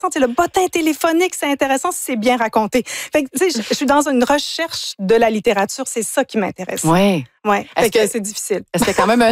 Le bottin téléphonique, c'est intéressant si c'est bien raconté. Fait que, je suis dans une recherche de la littérature. C'est ça qui m'intéresse. Oui. Ouais. Fait que c'est difficile. Est-ce qu'il y a quand même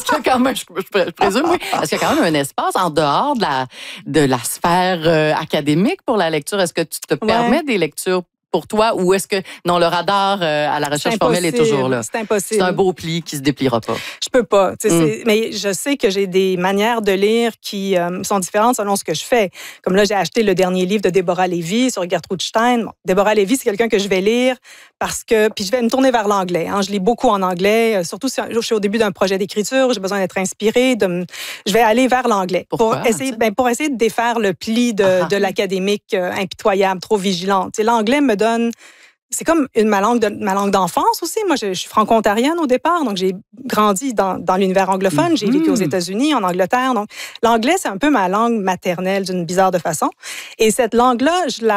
je présume, oui. Est-ce qu'il y a quand même un espace en dehors de la sphère académique pour la lecture? Est-ce que tu te permets des lectures pour toi ou est-ce que non, le radar à la recherche formelle est toujours là? C'est impossible. C'est un beau pli qui se dépliera pas. Je peux pas. Mais je sais que j'ai des manières de lire qui sont différentes selon ce que je fais. Comme là, j'ai acheté le dernier livre de Deborah Levy sur Gertrude Stein. Bon, Deborah Levy, c'est quelqu'un que je vais lire parce que... Puis je vais me tourner vers l'anglais. Hein. Je lis beaucoup en anglais, surtout si je suis au début d'un projet d'écriture, j'ai besoin d'être inspirée. Je vais aller vers l'anglais. Pourquoi? Pour essayer de défaire le pli de l'académique impitoyable, trop vigilante. L'anglais me donne... C'est comme ma langue d'enfance aussi. Moi, je suis franco-ontarienne au départ, donc j'ai grandi dans l'univers anglophone. J'ai vécu aux États-Unis, en Angleterre. Donc, l'anglais, c'est un peu ma langue maternelle d'une bizarre de façon. Et cette langue-là, je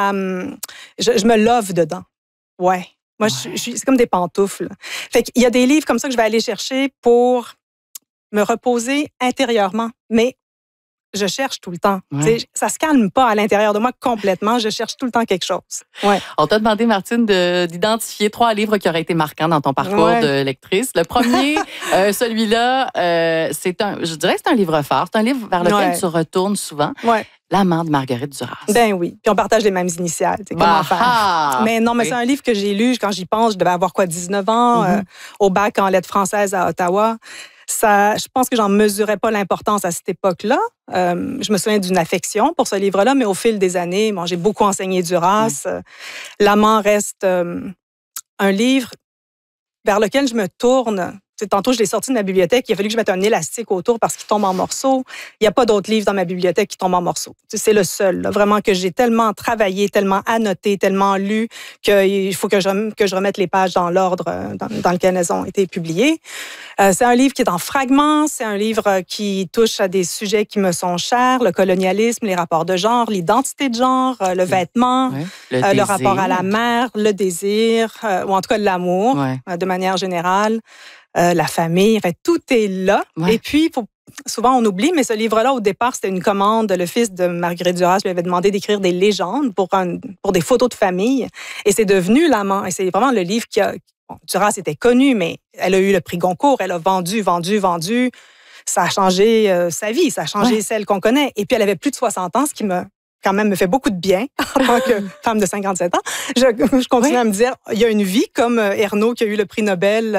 me love dedans. Ouais. Moi, c'est comme des pantoufles. Fait qu'il y a des livres comme ça que je vais aller chercher pour me reposer intérieurement. Mais je cherche tout le temps. Ouais. Ça se calme pas à l'intérieur de moi complètement. Je cherche tout le temps quelque chose. Ouais. On t'a demandé, Martine, d'identifier 3 livres qui auraient été marquants dans ton parcours de lectrice. Le premier, celui-là, je dirais que c'est un livre phare. C'est un livre vers lequel tu retournes souvent. Ouais. L'amant de Marguerite Duras. Ben oui. Puis on partage les mêmes initiales. Comment faire? Mais non, mais c'est un livre que j'ai lu quand j'y pense. Je devais avoir 19 ans, au bac en lettres françaises à Ottawa. Je pense que j'en mesurais pas l'importance à cette époque-là. Je me souviens d'une affection pour ce livre-là, mais au fil des années, j'ai beaucoup enseigné Duras. L'amant reste un livre vers lequel je me tourne. Tantôt, je l'ai sorti de ma bibliothèque. Il a fallu que je mette un élastique autour parce qu'il tombe en morceaux. Il n'y a pas d'autres livres dans ma bibliothèque qui tombent en morceaux. C'est le seul, là, vraiment, que j'ai tellement travaillé, tellement annoté, tellement lu qu'il faut que je remette les pages dans l'ordre dans lequel elles ont été publiées. C'est un livre qui est en fragments. C'est un livre qui touche à des sujets qui me sont chers, le colonialisme, les rapports de genre, l'identité de genre, le vêtement, le rapport à la mère, le désir, ou en tout cas l'amour, de manière générale. La famille, en fait, tout est là. Ouais. Et puis, souvent, on oublie, mais ce livre-là, au départ, c'était une commande. Le fils de Marguerite Duras lui avait demandé d'écrire des légendes pour des photos de famille. Et c'est devenu l'amant. Et c'est vraiment le livre qui a... Duras était connue, mais elle a eu le prix Goncourt. Elle a vendu. Ça a changé sa vie. Ça a changé celle qu'on connaît. Et puis, elle avait plus de 60 ans, ce qui quand même me fait beaucoup de bien en tant que femme de 57 ans. Je continue à me dire, il y a une vie comme Ernaud qui a eu le prix Nobel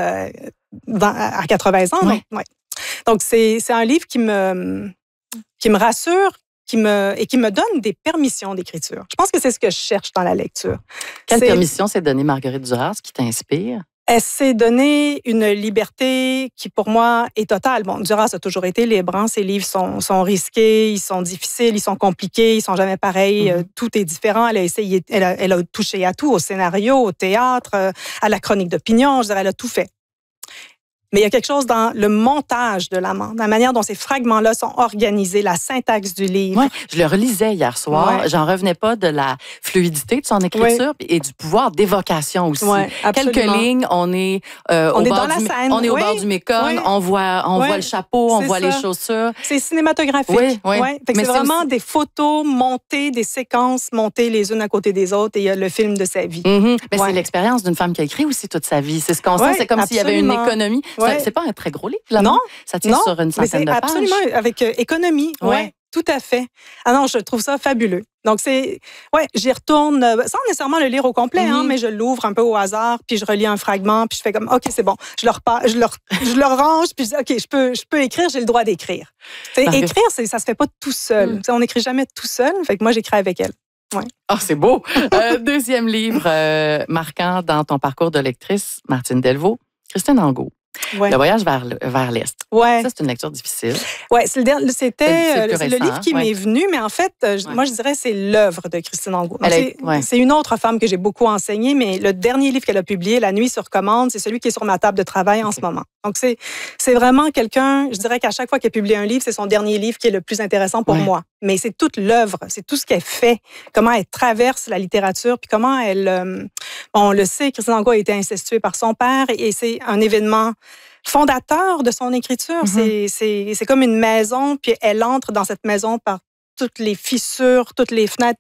à 80 ans. Donc, c'est un livre qui me rassure et qui me donne des permissions d'écriture. Je pense que c'est ce que je cherche dans la lecture. Quelle permission s'est donnée Marguerite Duras qui t'inspire? Elle s'est donné une liberté qui, pour moi, est totale. Bon, Duras a toujours été libre. Hein? Ses livres sont risqués, ils sont difficiles, ils sont compliqués, ils sont jamais pareils. Tout est différent. Elle a essayé, elle a touché à tout, au scénario, au théâtre, à la chronique d'opinion. Je dirais, elle a tout fait. Mais il y a quelque chose dans le montage de l'amant, la manière dont ces fragments-là sont organisés, la syntaxe du livre. Oui, je le relisais hier soir. J'en revenais pas de la fluidité de son écriture et du pouvoir d'évocation aussi. Quelques lignes, on est au bord du scène. On est au bord du Mékong, on voit le chapeau, on voit les chaussures. C'est cinématographique. C'est vraiment des photos montées, des séquences montées les unes à côté des autres et il y a le film de sa vie. Mais c'est l'expérience d'une femme qui a écrit aussi toute sa vie. C'est ce qu'on sent, c'est comme s'il y avait une économie. C'est pas un très gros livre, là. Non. Ça tient sur une centaine de pages. Absolument, avec économie. Oui, tout à fait. Ah non, je trouve ça fabuleux. Donc, j'y retourne sans nécessairement le lire au complet, mais je l'ouvre un peu au hasard, puis je relis un fragment, puis je fais comme, OK, c'est bon. Je le range, puis je dis, OK, je peux écrire, j'ai le droit d'écrire. Écrire, ça se fait pas tout seul. On n'écrit jamais tout seul. Fait que moi, j'écris avec elle. Ouais. Ah, c'est beau. Deuxième livre marquant dans ton parcours de lectrice, Martine Delvaux, Christine Angot. Le voyage vers l'Est. Ça, c'est une lecture difficile. Oui, c'est le livre qui m'est venu, mais en fait, moi, je dirais c'est l'œuvre de Christine Angot. C'est une autre femme que j'ai beaucoup enseignée, mais le dernier livre qu'elle a publié, La nuit sur commande, c'est celui qui est sur ma table de travail en ce moment. Donc, c'est vraiment quelqu'un, je dirais qu'à chaque fois qu'elle publie un livre, c'est son dernier livre qui est le plus intéressant pour moi. Mais c'est toute l'œuvre, c'est tout ce qu'elle fait, comment elle traverse la littérature, puis comment elle... on le sait, Christine Angot a été incestuée par son père et c'est un événement fondateur de son écriture. C'est comme une maison, puis elle entre dans cette maison par toutes les fissures, toutes les fenêtres,